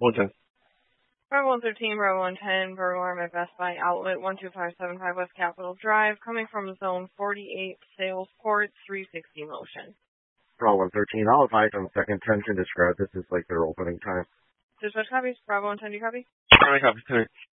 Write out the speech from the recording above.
110. Bravo 113, Bravo 110, Bravo Arm at Best Buy Outlet, 12575 West Capitol Drive, coming from Zone 48, Sales Port, 360 motion. Bravo 113, I'll advise on second 10 to describe this is like their opening time. Dispatch copies, Bravo 110, do you copy? I copy.